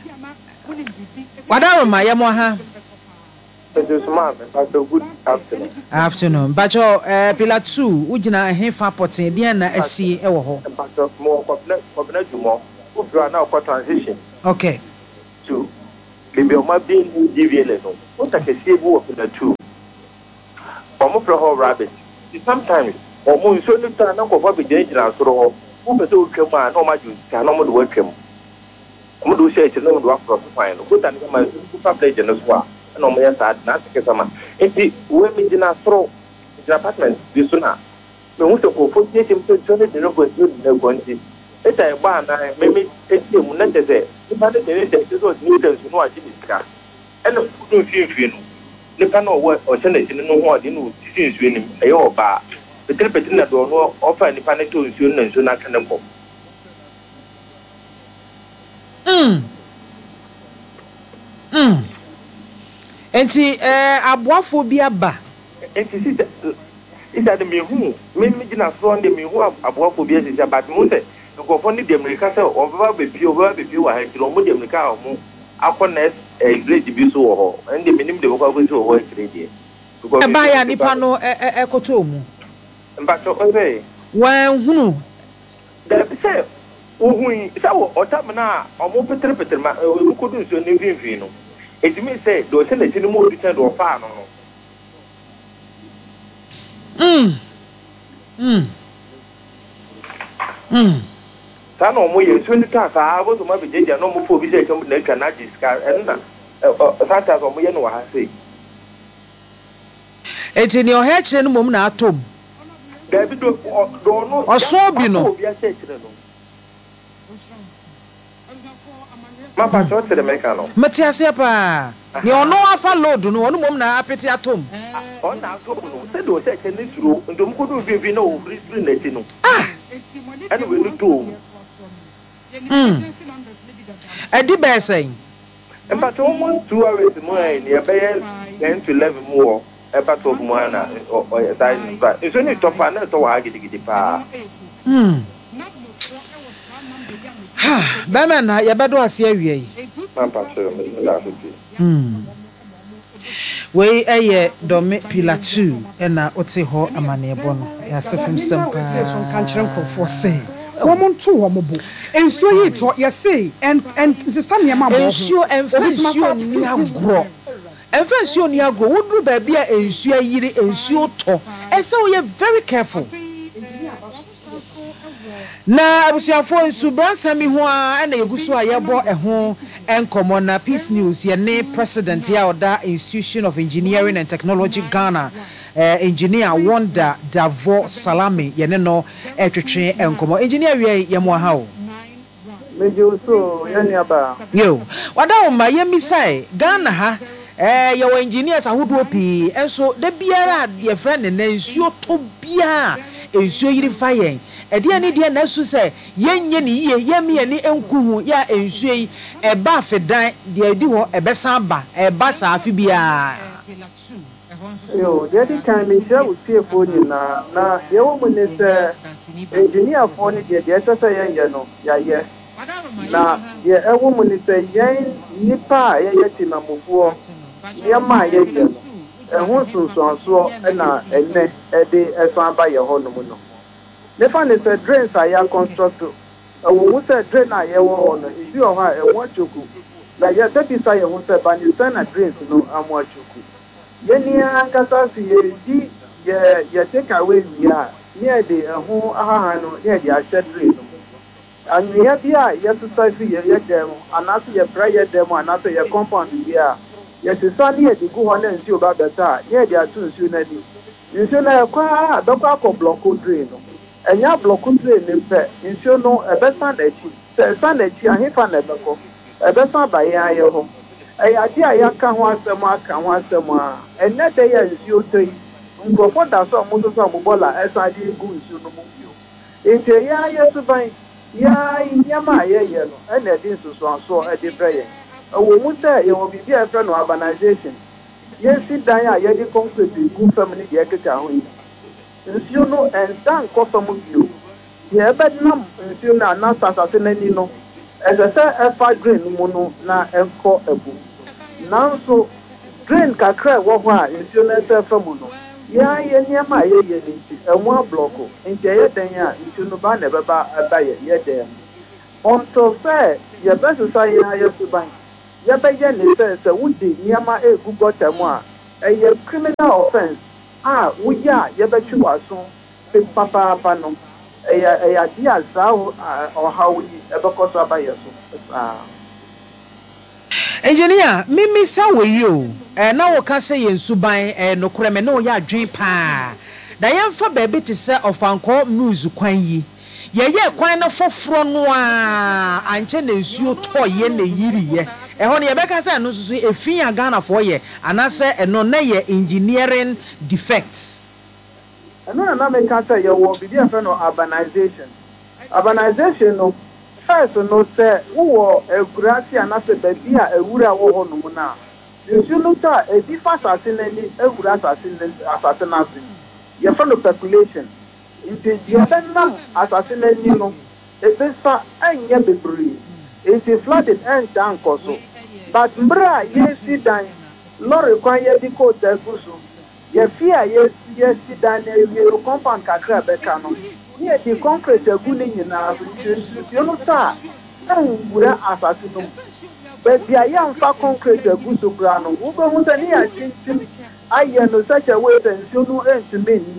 Wadaro ma yemo ha. Good afternoon. Afternoon. Bacho uh, pillar two, ujina hefa potin dia na esi e wo ho. Bacho mo kwabna kwabna jumo. Ufra na kwa transition. Okay. To maybe on my being D V L. What I can see work in the two. Or for whole rabbit. Sometimes, or more so the time of what we did in our throw, who was so come on, no much you cannot work him. I'm going to say it's no work for fine. Good and my super plate in as well. No more sad, not to get some. If the women in our throw, the apartment, this sooner. We want to go for him to turn it in a good quantity. It's a barn, I maybe take him not as a, if I didn't say this was new to know what it is. And the food you know. The panel work or send it in no one in since winning a or bar. The telepatin that will not offer any panic to soon and soon not cannibal. Mm. Mm. And see, uh, aboaphobia ba. And see that is that the me who made me not throw the me who have aboaphobia is about Monte. You go for the America or baby over the few I had to remove the America or upon us a great debut so and the minimum the vocal to work ready. A buyer nipano a cotomu. But okay. Well, who? That say, who so or Tamana or more Peter Peter, who couldn't so new vino. It may say, do send it in the more return or farm. Hm. Hm. Hm. San or more, twenty times I was to my behavior, no more for visit to the Canadian and Santas or Moyano, I say. It's in your head, and woman at home. David or so be no. Mapa short to the mechano. Matthias, you know, I followed no one woman appetite at home. On our governor said, was second this room, and don't go to no free. Ah, and we will do. Hm. I did bear saying. And but almost two hours more in your bed, ten to eleven more. About of Moana or a size, but it's only top and so I get the pa. Hm. Bama, ya bado asie Hmm. We eye dome pillar two na ote ho amane bono. Ya sefim sempa. So kan kire nkofo say. Womo to wo mobo. Ensuo yi to ye say and and sesa ne ma bo. Ensuo enfa ensuo ni agro. Enfa ensuo ni agro. Wodru ba bia ensuo yiri ensuo to. Ese wo ye very careful. Na abusiafo nsu bransami ho a na yeguso a yebo eho enkomo na Peace News ye ne president ya oda Institution of Engineering and Technology Ghana eh, engineer Wonder Davo Salami ye ne no etwetwe enkomo engineer wie ye mo ha o mejo so ye ne aba yo wada o ma ye misai Ghana ha eh ye wo engineers ahodo pi enso de biara ye friend ne nsuo to bia ensuo yiri fa yen edi ani de na su se yenye ni ye yemi ani enkuhu ya ensuo yi eba fedan de edi ho ebesan ba eba sa afi bia yo de di kan mi je utie fo ni na na ye wo mu ne se engineer fo ni de de se ye ye no ya ye na ye e wo mu ni se ye nipa ye ye timamufuo ye ma ye ye no e ho sunsunso na ene e de esan ba ye ho no mu no the fan is a drain I am construct. A woman said drain I ever on if you are a watch you cook. Like your thirty say who said, but you send a drain to know I'm what you cook. Yenia Casasi, ye take away we are near the whole ahano near the asset drain. And we have here, yes, society, yet them, and after your prayer demo, and after your compound here. Yes, the sun here to go on and see about the tar, near the two sooner. You should have quite a doctor block drain. Enya block drain nimpe nsuo no ebesa na echi se esa na echi ahefa na ebeko ebesa ba ya ye ho eya ade aya ka ho asem aka ho asem a enne de ya nsuo toi ngofo da so mo so so mo bola esa de gu nsuo no mo bio ente ya ye so ban ya nyama ye ye no enne de nsuso anso e de breye owo mu se ye wo bibia e no urbanization ye si dan ya ye de concrete gu family de ekeka ho yi nsuo no endan kosomo bio ye bednam nsuo na na sasase nani no ezese efa drain mu no na enko ebu nanso drain kakra wo ho a nsuo na efa mu no ya ye niama ye ye nti enwa blocko nti ye den a nsuo no ba na beba aba ye ye den onto say ye beso say ya ye suban yɛbɛyɛ ne sɛ sɛ wode nneɛma egu gɔta mu a ɛyɛ criminal offence a woyɛ a yɛbɛtwe w'aso papaapa no ɛyɛ ɛyɛ adeɛ a saa ɔhaw yi ɛbɛkɔ so aba yɛ so saa. Engineer, mimi sa we you. Eh na wo ka say yen suban eh nokure me no ya adwen pa. Da yemfa baabi te se ofanko news kwan yi. Ye ye kwan no foforo no a anche na nsuo toye na yiriye. Eh ho ne ye beka say no susu efin ya Ghana fo ye anase eno na ye engineering defects. Eno na na me ka say ye wo bi dia fe no urbanization. Urbanization no first no say wo egurasi anase baby a ewura wo ho no na. You look at a different assassin, a good assassin, assassin. You follow speculation. It is the other assassin, you know, a visa and yet be breed. It is flooded and down coso. But Mbra, yes, sit down, not require the code del Busu. Ye fear, yes, yes, sit down, you compound Kakra Becano. Yet the concrete a good in our you know, sir, and good assassin. But the young far concrete a good soprano, who was an ear chin, I know such a way than you know, and to me,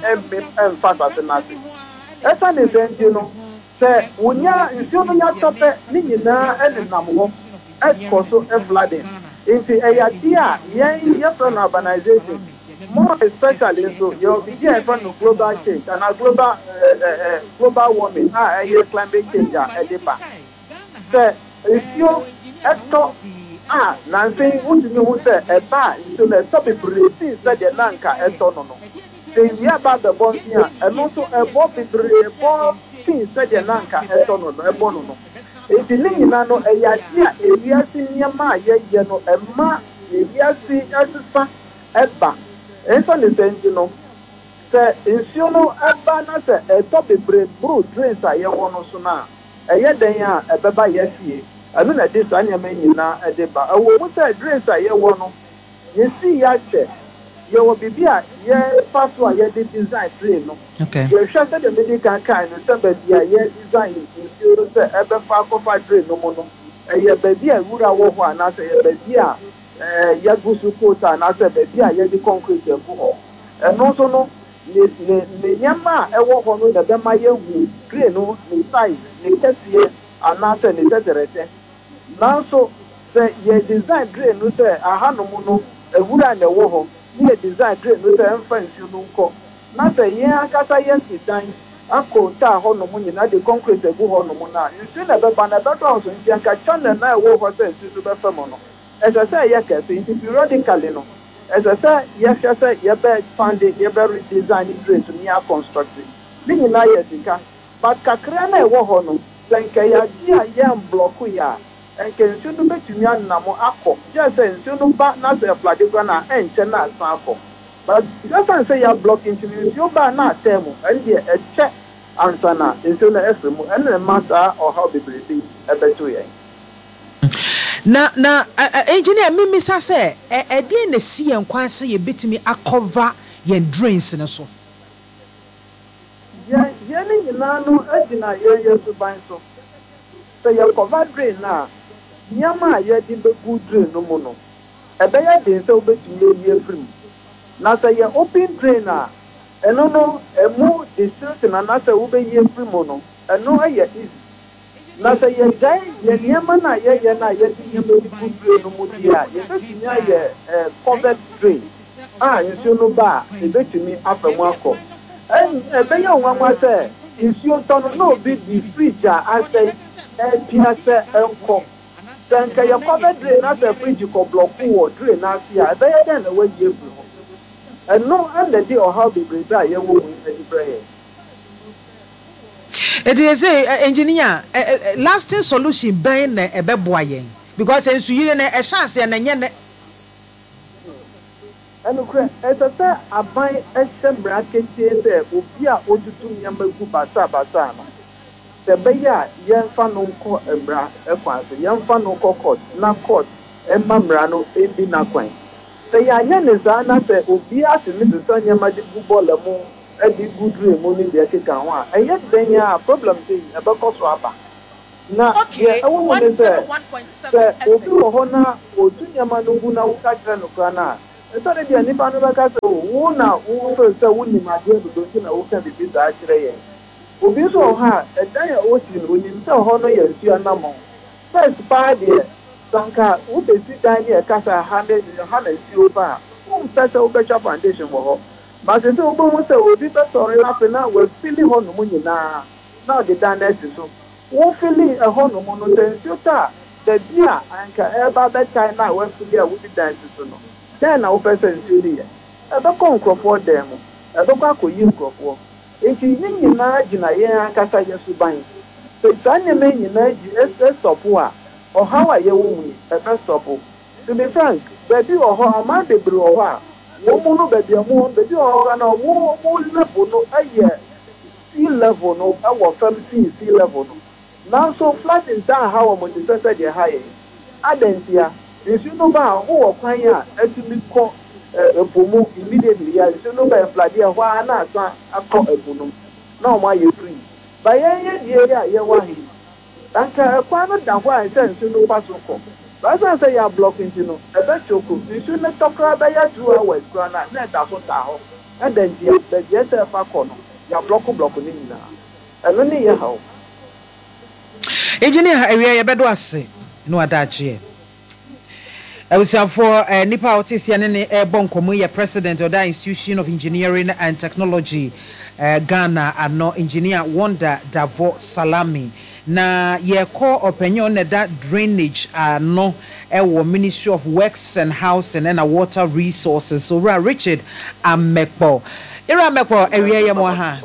and fast as nothing. As an event, you know, say, when ya is your top, Nina and Namo, as also a flooding. If a idea, yeah, from urbanization, more especially so, you'll be here from the global change and a global global warming, ah, a climate change at the back. Say, if you Eto ah nansi wuntumi hu sɛ ɛba nso na ɛtɔ bebree sɛ deɛ nanka ɛtɔ no no sɛ wie aba bɛbɔ nsi a ɛno nso ɛbɔ bebree bɔ sin sɛ deɛ nanka ɛtɔ no no ɛbɔ no no eti ne nyinaa no ɛyɛ ade a ewiase nneɛma a yɛyɛ no ɛma ewiase ɛsesa ɛba ɛnso ne sɛ nti no sɛ nsuo no ɛba na sɛ ɛtɔ bebree buru drains a yɛwɔ no so na ɛyɛ dɛn a ɛbɛba yɛ fie. I mean, at this annual menu now at the bar. I will say, dress I hear one. You see, Yache, you will be here, yeah, fast one, yeah, the design train. Okay. You shut the medical kind and somebody, yeah, design you say, ever far for five train no more. And your baby, I would have one, and I say, baby, uh, Yagusu quota, and I said, baby, yeah, the concrete, and also no. The Yama, I walk on with the Bemaya wood, train, no, the size, the test here, and not any tethered. Now, so say ye design drain no say aha no mu no ewura na wo ho ye design drain no say emfa nsu no nko na say ye akasa ye design akọ ta ho no mu nyina de concrete egu ho no mu na nsu na be ba na be to so nti anka channel na wo ho say nsu so be fa mo no ese say ye ka say nti periodically no ese say ye ka say ye be fund ye be redesign drain to near construct ni nyina ye sika but kakra na wo ho no senka ya dia ye block ya and can soon be to me and Namo Ako. Just say, soon back not a platigana and chena sample. But just say you're blocking to me, you buy not thermo, and here a check answer now, and soon as and a matter or how the breathing a better. Na na engineer Mimi say, a dear in the sea and quite say you bit me a cover your drains in a so. Yeah, Jenny, you know, Edina, you're to buy so. So you cover drain now. Nyama ye di be good drain no mo no e be ya den se obetumi ye free na say ye open drain a eno no e mu district na na say obe ye free mo no eno ye easy na say ye dai ye nyama na ye ye na ye di nyama di good drain no mo dia ye betumi ye covered drain ah nsu no ba e betumi afamu akọ e be ya onwa say nsu to no obi di fridge a say e pia say enko then can you cover drain as a fridge you block or drain as here? They are then away you. And no, and the day or how the breed are you with the prayer. It is a engineer lasting solution being a beboye because as you know a chance and then and as I say, I buy a sham bracket there, Upia or to two younger Basa Basana. The Baya, young fan on court and bra, a fancy, young fan on court, not court, and Mamrano, a dinner coin. Say, I am not say, Ubia to Missus Sonia Magic Ball, a moon, a big good dream, only the Kikawa, and yet then, yeah, problem thing about cost rubber. na yɛ ɛwɔ mu ne sɛ sɛ obi wɔ hɔ na otu nneɛma no gu na woka kyerɛ no kora no a ɛsɛ de deɛ nnipa no bɛka sɛ wo na wofɛ sɛ wonim adeɛ dodo nti na woka biribi saa kyerɛ yɛn obi nso wɔ hɔ a ɛdan a ɔsi no onim sɛ hɔ no yɛ nsuo anammɔn first paa deɛ sanka wobɛsi dan ne ɛka sɛ ha na ha na nsuo ba a wompɛ sɛ wobɛtwa foundation wɔ hɔ but sɛ wobɛhu sɛ obi bɛsɔre afei na wafili hɔ nom nyinaa na ɔde dan no asi so wofili ɛhɔ nom no sɛ nsuo tɔ a baabi a anka ɛba bɛtae na wafili a wodi dan si so no dɛn na wopɛ sɛ nsuo no yɛ ɛbɛkɔ nkurɔfoɔ dan mu ɛbɛkɔ akɔyi nkurɔfoɔ nti ne nyinaa gyina yɛn ankasa yɛ so ban sɛ saa nneɛma nyinaa gyi ɛsɔpo a ɔhaw a yɛwɔ mu yi ɛbɛsɔpo to be frank baabi wɔ hɔ ɔman bebree wɔ hɔ a wɔn mu no baabi a mu baabi wɔ hɔ na wɔn wɔn level no ɛyɛ sea level no ɛwɔ fam sea sea level no nanso flooding down ha wɔn ti sɛ sɛ deɛ ha yɛ adansia nsuo no ba a wɔwɔ kwan a ɛtumi kɔ ɛpo mu immediately ya nsuo no ba flood yɛ hɔ a na asan akɔ ɛpo no na wɔn ayɛ free ba yɛn yɛ deɛ yɛ a yɛwɔ ahi anka ɛkwan no da hɔ a ɛsɛ nsuo no ba so kɔ baasan sɛ yɛ ablɔk nti no ɛbɛ kyoko nsuo no tɔkora bɛyɛ two hours kora na na ɛda so ta hɔ adansia baabi ɛsɛ ɛfa kɔ no yɛ ablɔko blɔko ne nyinaa ɛno ne yɛ ha o. Engineer area yɛbɛdo ase no adagye abusiafo eh, nipa otisia ne ne ɛbɔ nkɔmɔ yɛ president of the Institution of Engineering and Technology eh, Ghana ano engineer Wonder Davo Salami na yɛkɔ ɔpanyin ne da drainage ano ɛwɔ Ministry of Works and Housing and Water Resources so ra Richard Amekpo ira Amekpo area yɛ mo ha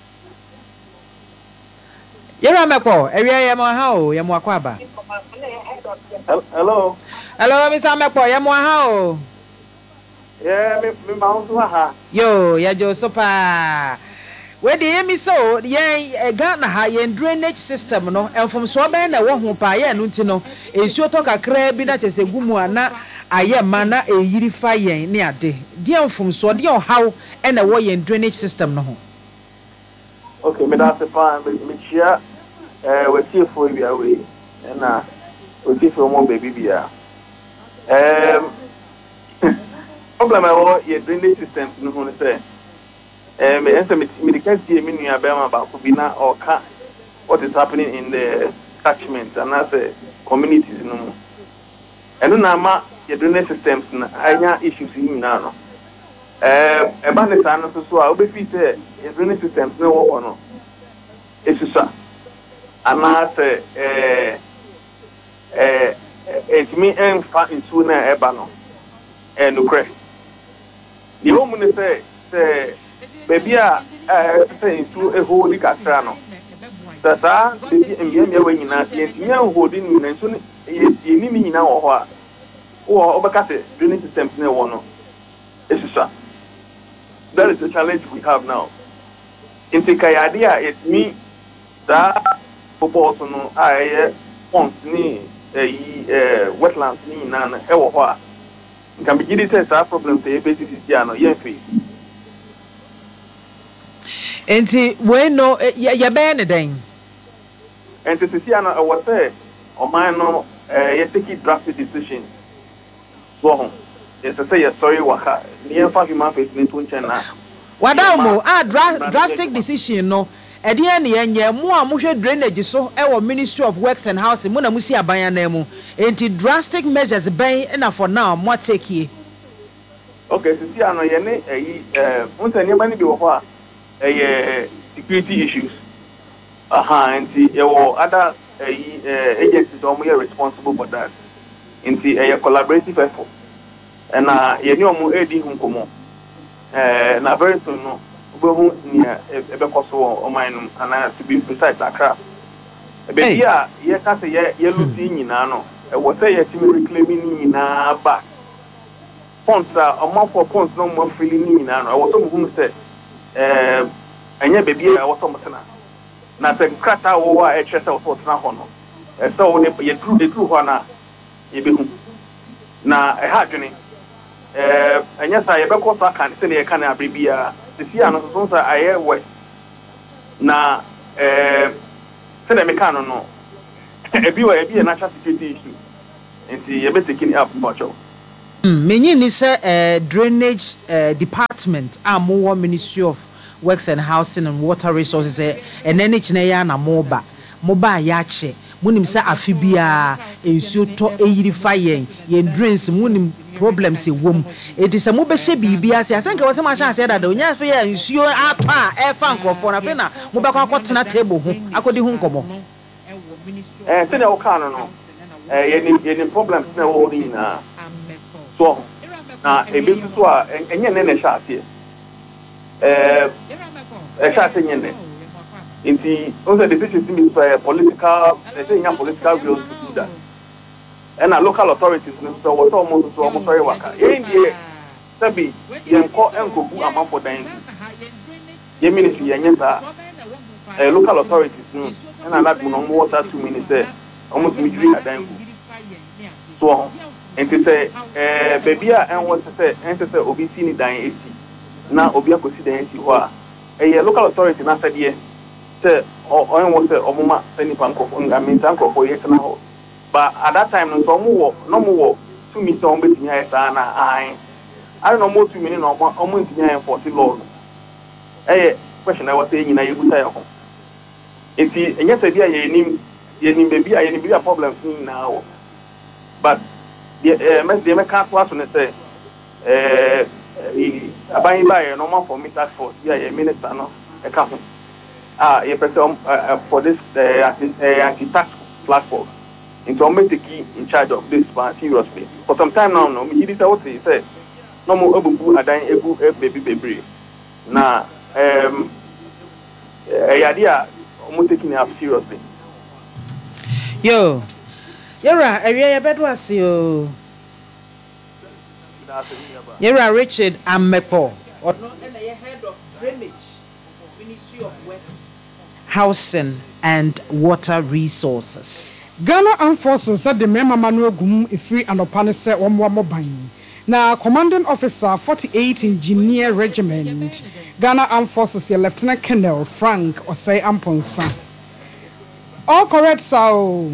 Yera Mekpo, area Yamaha, Yamuakaba. Hello. Hello, Mister Mekpo, Yamuahao. Yeah, me Mount Yo, Yajo Sopa. Where the Emi so, ye Ghana ha yen drainage system no, and from Swaben a one pa ye nuntino, a sure talk a crab in a segumuana, a ye mana a yirify yen near de. Dear from Swadio how and a way in drainage system no. Okay, me that's a fan, me chia, eh, we see for you away, and uh, we see for more baby beer. Um, problem I want your drainage system, no one say. Um, and some medical see me near Bama about Kubina or car, what is happening in the catchment and as a communities, no. And then I'm your drainage systems, I have issues in now. Eh, about the time so I will be fit a drainage system no or no. It's so. And I say, eh, eh, it's me and fat in sooner ebano. And no crash. The woman say, say, baby, I say into a holy castrano. That's all, baby, and me when you're not yet holding me and soon you need me now or what? Or overcut drainage system no one. It's so. That is the challenge we have now. In the idea, it's me that proposal no I want ni eh wetlands ni na na e wo ho a can be gidi say that problem say basic is ya no yen face. Enti we no ya be ne den. Enti sisi ya no e wo say o man no eh ye take drastic decision. So yes, I say sorry, waka. Near five human face in Tunchana. Wadamo, ah, drastic decision, no. At the end, yeah, more mushe drainage so our Ministry of Works and Housing, Muna Musia Bayanemo, and drastic measures bay enough for now, more take ye. Okay, so see, I know Yene, eh, once any money be over a security issues. Aha, and see, your other agencies are more responsible for that. And see, a collaborative effort. And uh, you know, more Eddie Hunkomo. Uh, na very soon, no, we won't near a becoso or mine, and I to be precise, a craft. A baby, yeah, yes, I say, yeah, yellow thing in Nano, and what say a team reclaiming in a back. Ponts are a month for ponts no more freely in Nano. I was some whom said, uh, and yeah, baby, I was almost enough. Now, the crack out over a chest of what's not honor. And so, you drew the true honor, you be now a hard eh anya sa ye beko sa kan se ne kan abrebia sisi ano so so aye we na eh se ne me kan no ebi wa ebi na national security issue nti you be taking up much of menyi ni say uh, drainage uh, department am uh, Ministry of Works and Housing and Water Resources eh enene kine ya na moba moba ya che munim say afibia ensuo to eyiri fa yen yen drains munim problems e wom it is a mo be hye bibia se asanka wo se ma sha se dada onya so ya ensuo ato a e fa nkrofo na fe na mo be kwa kwotena table ho akodi hu nkomo eh se na wo ka no no eh yen yen problems na wo ni na so na e be so a enye ne ne sha se eh e sha se nyene inti also the decision is uh, political they say in political will to do that and our local authorities so what almost so almost very waka in the sabi yenko enko bu amampo dan ye ministry yenza uh, local authorities no and allow no water two minutes there almost midri adan so enti say eh baby a en what say en say obi si ni dan eti na obi akosi dan eti ho a eh local authority na say say or on was a mama any panko I mean tanko for years now. But at that time no more no more two minutes on between here and I I don't know more two minutes or almost here forty loan. Eh question I was saying na you say home. If you and yes idea you need you need baby I need be a problem now. But the eh mess they make can't was on say eh abai by normal for me task force yeah a minister no e ka ho. Ah, you person uh, for this uh, anti-tax platform. Into I'm taking in charge of this one seriously. For some time now, no, me this what he said. No more ebu adan ebu baby baby. Na um, eh idea I'm taking it up seriously. Yo, Yera, area ya bedu asi yo. Yera Richard Amepo. No, and the head of drainage, Ministry of Works, Housing and Water Resources. Ghana Armed Forces said the member Manuel Gum Ifri and Opane said one more mobile. Now, commanding officer forty-eight Engineer Regiment, Ghana Armed Forces, your Lieutenant Colonel Frank Osei Amponsa. All correct, so.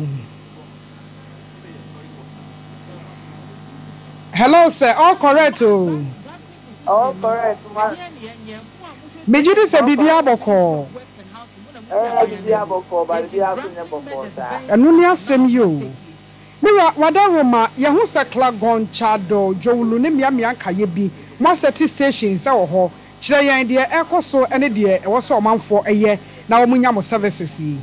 Hello, sir. All correct, oh. All correct, ma. Mejidi se bibia boko. Eh, bibia boko, ba bibia kunya boko sa. Enu ni asem yo. Mira wadaroma ye hu sekla gonchado jowulu ne miamia kaye bi. Mo seti station se wo ho. Kire yan de ekoso ene de e wo so omanfo eye na wo munya mo services yi.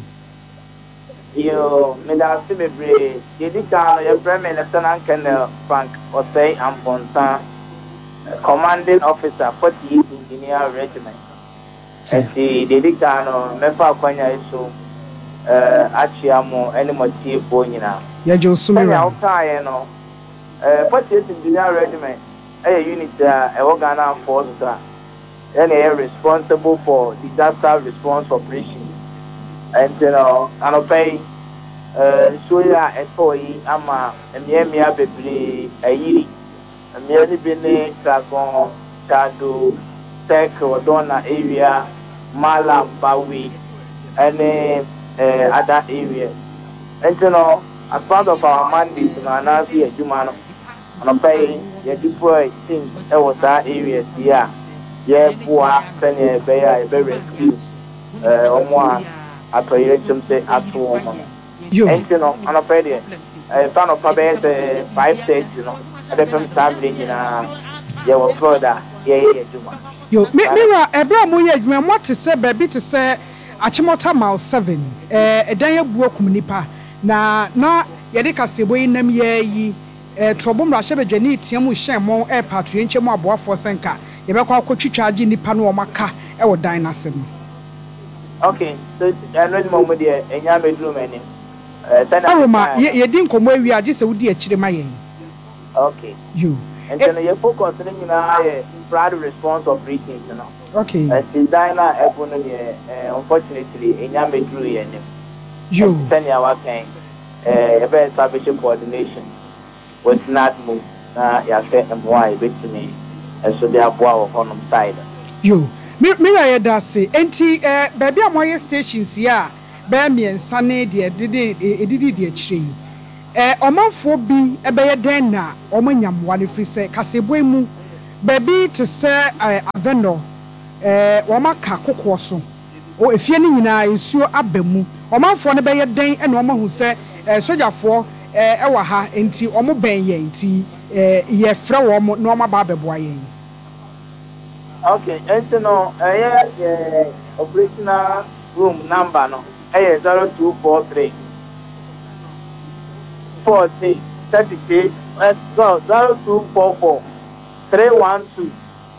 Yo, me da se bebre. Ye di ka no ye premier lieutenant colonel Frank Osei Amponsa, commanding officer forty-eight Engineer Regiment. And the Dedicano, Mefa Quanya so uh Achiamo, any motive bonina. Ya Josumira. Okay, no. Uh, forty-eight Engineer Regiment, a unit, uh, a Ghana force, and they are responsible for disaster response operations. And you know, and pay uh, Suya and Toy, Ama, and Yamia Bebri, a Yiri, and merely Bene, Dragon, Shado, Tech or Donna area, Malam, Bawi, and uh, other areas. And you know, as part of our mandate, to announce here, Jumano, and pay, you deploy things over that area, yeah, yeah, poor, Penny, Bay, very rescue, uh, on one. Ato yechum se atu omo. Yo. Enti no anopede. Eh fan of about five states, you know. Ade from family na ye wo further ye ye juma. Yo, me mira ebra mo ye adwuma mo te se ba bi te se Achimota mile seven. Eh edan ye buo kum nipa. Na na ye de kasebo yinam ye yi eh trobom ra hye bedwane tiam hyen mo e patro enche mo aboafo senka. Ye be kwa akotwitwa agi nipa no o maka e wo dan na sem. Okay, so I know the moment there, and you made room any. Aroma, ye din komo awi age se wudi akire ma yen. Okay. You. And then you focus on you know proud response of reading, you know. Okay. And the diner everyone here, unfortunately, and you made room any. You. Send your work eh a very establishing coordination with not move. Na ya say M Y between and so they are boa on them side. You. Mira ye da se enti eh baby amoye stations ya be me nsane de de edidi de akire eh omanfo bi ebeye den na omanyamwa ne fi se kasebo mu baby to say avendo eh womaka kokko so o efie ni nyina nsuo abamu omanfo ne beye den e na omahu se sojafo eh ewa ha enti omo ben ye enti eh ye frɛ wo mo na omo ba beboa yen. Okay, enti no eh operational room number no eh zero two four three forty thirty-eight zero two four four three one two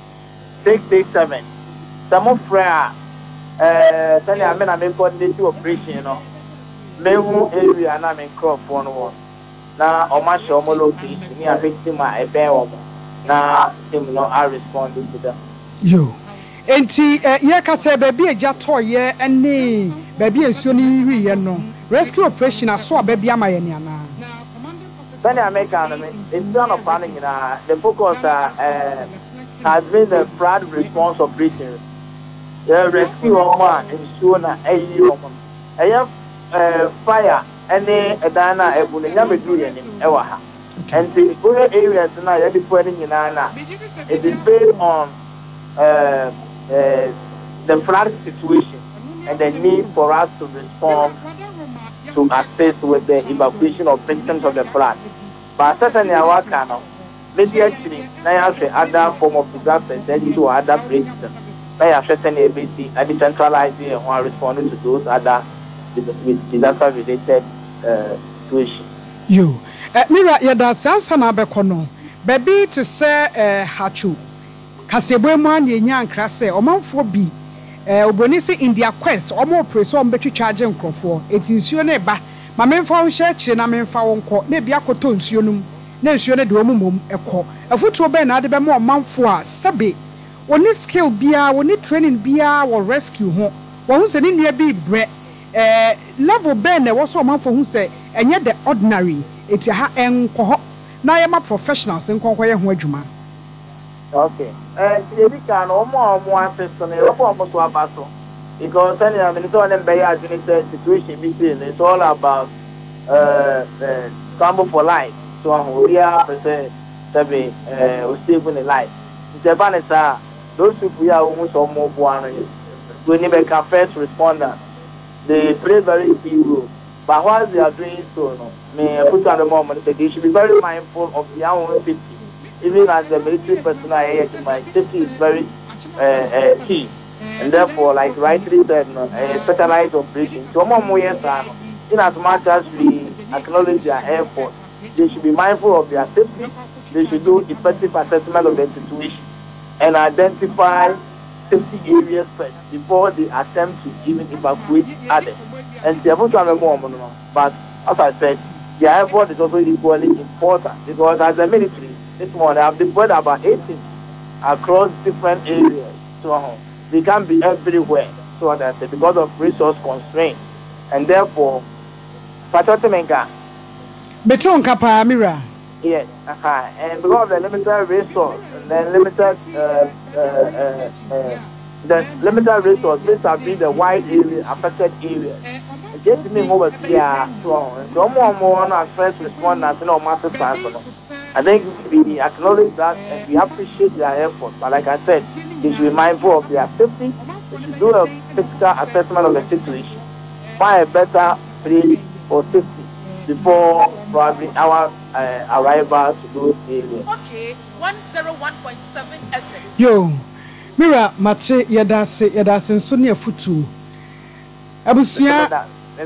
six six seven. Some friend eh tell you I mean I make coordinate operation you know. Mehu area na me crop on one. Na o ma show mo location me a victim a ebe wo na team no I respond to them. Yo. Enti ye ka say baby eja toye ene baby ensuo ni wi ye no. Rescue operation aso baby amaye ni ana. When I make an it's not a planning the focus uh, has been the flood response operation. The rescue one ensure na a woman. I have fire any a dana a never do any ever. And the other areas now you're depending in Anna. It is based on uh, uh, the flood situation and the need for us to respond to assist with the evacuation of victims of the flood. But certainly our canal, maybe actually, I have other form of disaster then to other places. I have certainly ability and decentralized here while responding to those other with disaster related uh, situations. You, uh, Mira, yada sansa na bekono, baby to say uh, hachu. Kasebo man ye nyan krase, omanfo bi. Eh obonisi India Quest omo preso om betwi charge nkrofo etinsuo na eba ma memfa wo hye kire na memfa wo nko na bia koto nsuo num na nsuo ne de wo mumom ekọ afutuo be na ade be ma omanfo a sebe woni skill bia woni training bia wo rescue ho wo hu se ne nua bi bre eh level be na wo so omanfo hu se enye the ordinary eti ha enko ho na ye ma professionals nkonko ye ho adwuma. Okay. Uh, the can almost one person, almost one person. Because any of the other Bay situation between it's all about uh, uh, scramble for life. So we are percent to be uh, saving a life. The Vanessa, those people are almost almost one. We need a first responder. They play very key role. But while they are doing so, no, may put on the moment that they should be very mindful of their own safety. Even as the military personnel here, my safety is very uh, uh, key. And therefore, like rightly said, no, a specialized operation. So, in as much as we acknowledge their effort, they should be mindful of their safety. They should do effective assessment of the situation and identify safety areas first before they attempt to even evacuate others. And they have to more, but as I said, their effort is also equally important because as a military, this morning I've deployed about eighteen across different areas. So they can be everywhere. So that's it, because of resource constraints. And therefore, Patotemenga. Beton Kapa Mira. Yes, uh-huh. And because of the limited resource and then limited uh, uh, uh, uh, the limited resource, this have been the wide area, affected areas. Just me over here, so no more more as first responders and no matter transport. I think we acknowledge that and we appreciate their effort. But like I said, they should be mindful of their safety. They should do a physical assessment of the situation. Find a better place for safety before probably our uh, arrival to those areas. Okay, one oh one point seven F M. Yo, Mira, Mate, Yadase, Yadase, Sonia Futu. Abusia.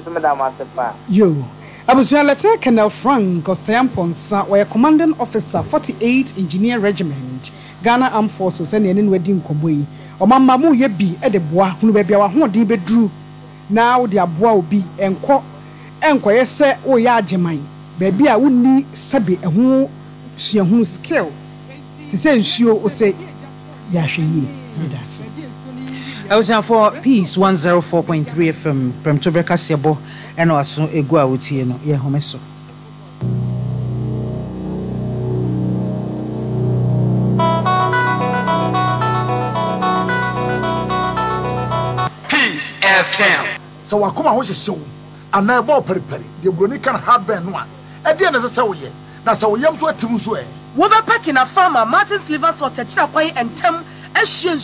Yo. Abusia Lieutenant Colonel Frank Osayamponsa, were commanding officer forty-eight Engineer Regiment, Ghana Armed Forces, and any wedding Kobwe. Or Mamma Mu Yebi at the bois, who be our one D bedrew. Now the abois will be and quo and quiet say, oh, ya Jemai. Baby, I wouldn't need Sabi and who she and who skill. To say she will say, Yashi, yes. I was for Peace one oh four point three F M, Premtobreka Siabo. And also a go out here, no, yeah, homeso. Peace F M sɛ wakoma ho hyehyɛ wo anaa ɛbɔ periperi de broni kan heartburn no a ɛdeɛ na sɛ woyɛ na sɛ woyam so atim so ɛ wo be pack na farmer Martin's liver salt techira kwan entem ahye